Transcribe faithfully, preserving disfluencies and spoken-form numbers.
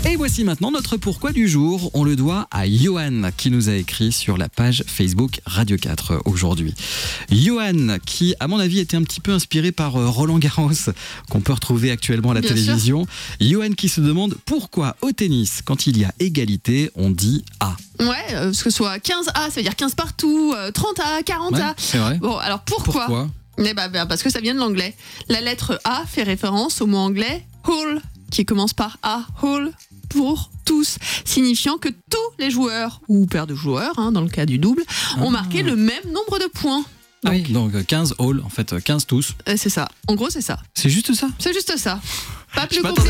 Et voici maintenant notre pourquoi du jour. On le doit à Johan qui nous a écrit sur la page Facebook Radio quatre aujourd'hui. Johan qui, à mon avis, était un petit peu inspiré par Roland Garros qu'on peut retrouver actuellement à la Bien télévision. Johan qui se demande pourquoi au tennis, quand il y a égalité, on dit A. Ouais, euh, ce que ce soit quinze A, ça veut dire quinze partout, euh, trente A, quarante A. Ouais, c'est vrai. Bon, alors pourquoi, Pourquoi Eh ben, ben, parce que ça vient de l'anglais. La lettre A fait référence au mot anglais whole, qui commence par A, whole, pour tous, signifiant que tous les joueurs, ou paires de joueurs, hein, dans le cas du double, ont Ah. marqué le même nombre de points. Ah oui, donc quinze all, en fait, quinze tous. Euh, c'est ça. En gros, c'est ça. C'est juste ça. C'est juste ça. Pas Je plus m'attendais compliqué.